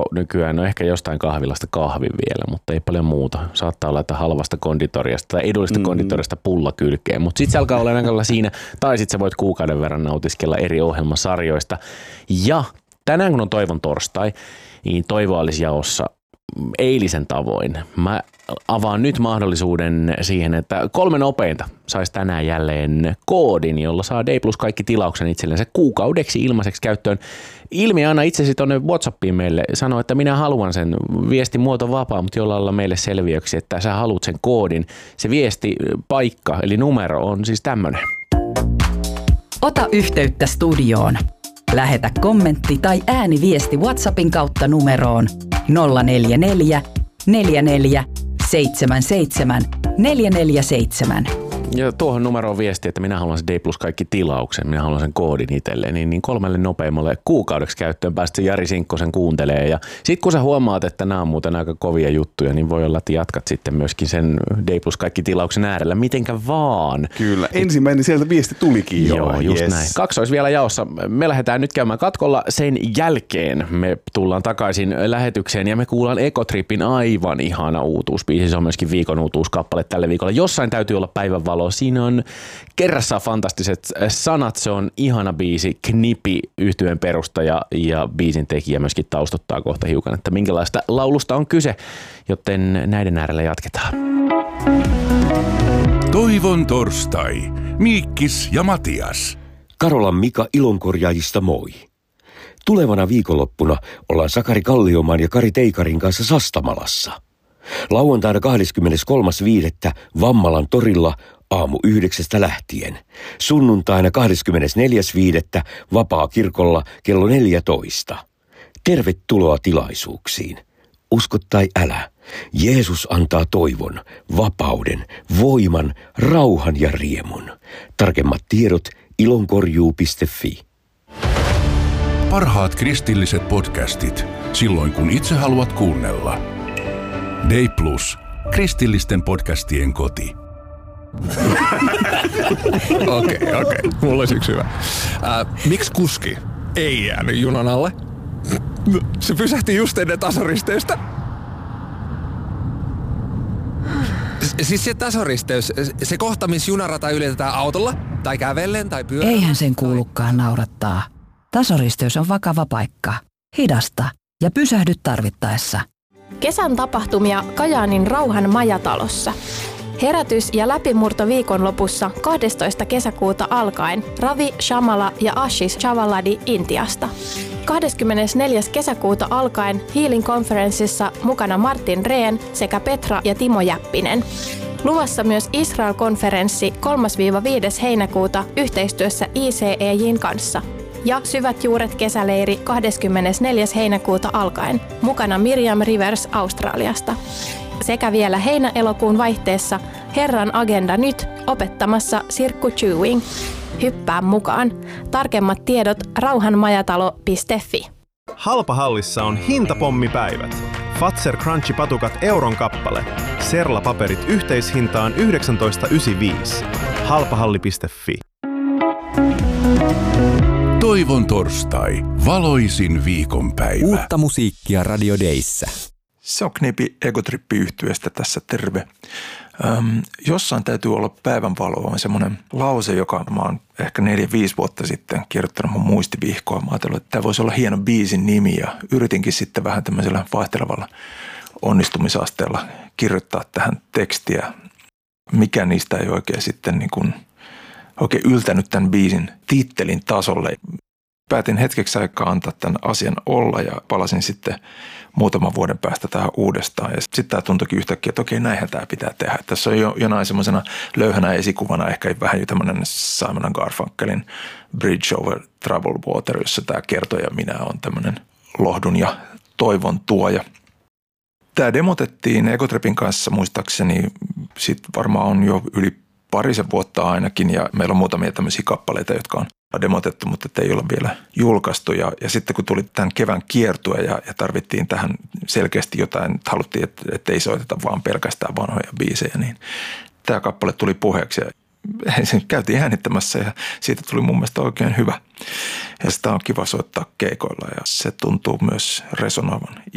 nykyään, no ehkä jostain kahvilasta kahvin vielä, mutta ei paljon muuta. Saattaa olla, että halvasta konditoriasta tai edullista konditoriasta pulla kylkeen, mutta sitten se alkaa olla näköllä siinä, tai sitten sä voit kuukauden verran nautiskella eri ohjelmasarjoista. Ja tänään kun on Toivon torstai, niin Toivo olisi jaossa eilisen tavoin. Mä avaan nyt mahdollisuuden siihen, että 3 nopeinta saisi tänään jälleen koodin, jolla saa D+ kaikki tilauksen itsellensä kuukaudeksi ilmaiseksi käyttöön. Anna itsesi tuonne WhatsAppiin meille. Sano, että minä haluan sen viestimuoto vapaa, mutta jollain lailla meille selviöksi, että sä haluat sen koodin. Se viesti, paikka eli numero on siis tämmönen. Ota yhteyttä studioon. Lähetä kommentti tai ääniviesti WhatsAppin kautta numeroon 044 44 77 447. Ja tuohon numeroon viesti, että minä haluan sen D+ kaikki tilauksen, minä haluan sen koodin itselleen, niin 3 nopeimmalle kuukaudeksi käyttöön päästä Jari Sinkkosen kuuntelee. Ja sit kun sä huomaat, että nämä on muuten aika kovia juttuja, niin voi olla, että jatkat sitten myöskin sen D+ kaikki tilauksen äärellä, mitenkä vaan. Kyllä, ensimmäinen sieltä viesti tulikin jo. Joo, just näin. 2 olisi vielä jaossa. Me lähdetään nyt käymään katkolla. Sen jälkeen me tullaan takaisin lähetykseen ja me kuullaan Ekotripin aivan ihana uutuusbiisi. Se on myöskin viikon uutuuskappale tälle viikolla. Jossain täytyy olla päivänvalo. Siinä on kerrassaan fantastiset sanat. Se on ihana biisi. Knipi yhtyeen perustaja ja biisin tekijä myöskin taustottaa kohta hiukan, että minkälaista laulusta on kyse, joten näiden äärellä jatketaan. Toivon torstai. Miikkis ja Matias. Karolan Mika Ilonkorjaajista moi. Tulevana viikonloppuna ollaan Sakari Kalliomaan ja Kari Teikarin kanssa Sastamalassa. Lauantaina 23.5. Vammalan torilla aamu 9 lähtien. Sunnuntaina 24.5. Vapaa-kirkolla kello 14. Tervetuloa tilaisuuksiin. Usko tai älä, Jeesus antaa toivon, vapauden, voiman, rauhan ja riemun. Tarkemmat tiedot ilonkorjuu.fi. Parhaat kristilliset podcastit, silloin kun itse haluat kuunnella. D+, kristillisten podcastien koti. Okei. Mulla olisi yksi hyvä. Miksi kuski ei jäänyt junan alle? Se pysähti just ennen tasoristeystä. Siis se tasoristeys, se kohta, missä junarata ylitetään autolla, tai kävellen, tai pyörällä. Eihän sen kuulukaan naurattaa. Tasoristeys on vakava paikka. Hidasta ja pysähdy tarvittaessa. Kesän tapahtumia Kajaanin Rauhan majatalossa. Herätys- ja läpimurto viikonlopussa 12. kesäkuuta alkaen Ravi Shamala ja Ashish Chavaladi Intiasta. 24. kesäkuuta alkaen Healing Conferenceissa mukana Martin Rehn sekä Petra ja Timo Jäppinen. Luvassa myös Israel-konferenssi 3-5. heinäkuuta yhteistyössä ICEJin kanssa. Ja Syvät juuret kesäleiri 24. heinäkuuta alkaen. Mukana Miriam Rivers Australiasta. Sekä vielä heinä-elokuun vaihteessa Herran agenda nyt opettamassa Sirkku Chewing. Hyppää mukaan. Tarkemmat tiedot rauhanmajatalo.fi. Halpahallissa on hintapommipäivät. Fazer Crunchy-patukat euron kappale. Serla-paperit yhteishintaan 19,95. Halpahalli.fi. Toivon torstai. Valoisin viikonpäivä. Uutta musiikkia Radio Dayssä. Se on Knipi Egotrippi-yhtyeestä tässä terve. Jossain täytyy olla päivänvaloa on semmoinen lause, joka mä oon ehkä 4-5 vuotta sitten kirjoittanut mun muistivihkoon. Mä ajattelin, että tämä voisi olla hieno biisin nimi ja yritinkin sitten vähän tämmöisellä vaihtelevalla onnistumisasteella kirjoittaa tähän tekstiä. Mikä niistä ei oikein sitten niin kuin oikein yltänyt tämän biisin tittelin tasolle. Päätin hetkeksi aikaa antaa tämän asian olla ja palasin sitten muutaman vuoden päästä tähän uudestaan. Ja sitten tämä tuntuikin yhtäkkiä, että okei, näinhän tämä pitää tehdä. Tässä on jo jonain semmoisena löyhänä esikuvana ehkä vähän jo tämmöinen Simon & Garfunkelin Bridge over Troubled Water, jossa tämä kertoja minä on tämmöinen lohdun ja toivon tuoja. Tämä demotettiin Egotripin kanssa muistaakseni sitten varmaan on jo yli 2 vuotta ainakin ja meillä on muutamia tämmöisiä kappaleita, jotka on demotettu, mutta ei olla vielä julkaistu. Ja sitten kun tuli tämän kevään kiertue ja tarvittiin tähän selkeästi jotain, että haluttiin, että ei soiteta vaan pelkästään vanhoja biisejä, niin tämä kappale tuli puheeksi ja sen käytiin äänittämässä ja siitä tuli mun mielestä oikein hyvä. Ja sitä on kiva soittaa keikoilla ja se tuntuu myös resonoivan